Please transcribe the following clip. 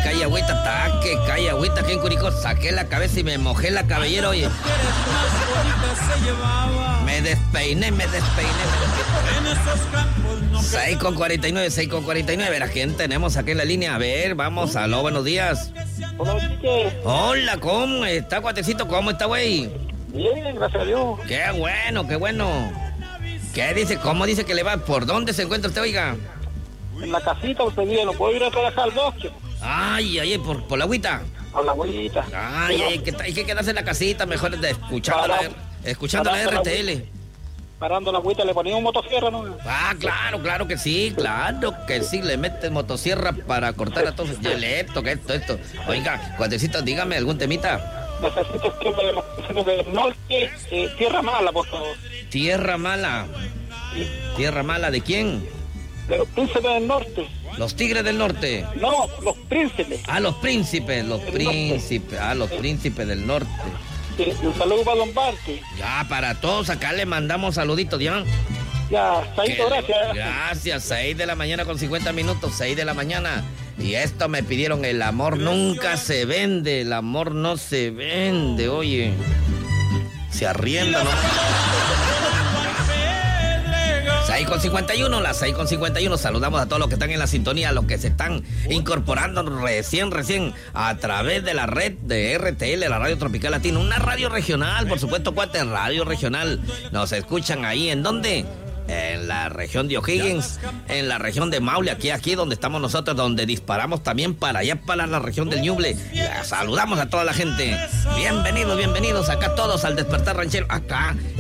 cae agüita, aquí en Curicó. Saqué la cabeza y me mojé la cabellera, oye. Me despeiné. 6:49. ¿A quién tenemos aquí en la línea? A ver, vamos, aló, buenos días. Hola, chique. Hola, ¿cómo está, cuatecito? ¿Cómo está, güey? Bien, gracias a Dios. Qué bueno. ¿Qué dice? ¿Cómo dice que le va? ¿Por dónde se encuentra usted, oiga? En la casita, usted dice, no puedo ir a trabajar al bosque. Ay, por la agüita. A la abuelita. Ay, hay que quedarse en la casita, mejor de escuchando la RTL. Parando la agüita, le ponía un motosierra, ¿no? Ah, claro que sí, le metes motosierra para cortar a todos. Yo le toca esto. Oiga, cuatecito, dígame algún temita. Necesito que del norte, Tierra Mala, por favor. Tierra Mala. Sí. ¿Tierra Mala de quién? De los príncipes del norte. Los Tigres del Norte. No, los príncipes. Ah, los príncipes del norte. Sí, un saludo para Don Barque. Ya, para todos acá le mandamos saluditos, ¿ya? Ya, Saito, gracias. Gracias, 6 de la mañana con 50 minutos, 6 de la mañana. Y esto me pidieron, el amor nunca se vende, el amor no se vende, oye. Se arrienda, ¿no? 6:51, las 6:51. Saludamos a todos los que están en la sintonía, a los que se están incorporando recién a través de la red de RTL, la Radio Tropical Latina. Una radio regional, por supuesto, cuate, radio regional. Nos escuchan ahí, ¿en dónde? En la región de O'Higgins, en la región de Maule, aquí donde estamos nosotros, donde disparamos también para allá, para la región del Ñuble. Saludamos a toda la gente. Bienvenidos acá todos al Despertar Ranchero, acá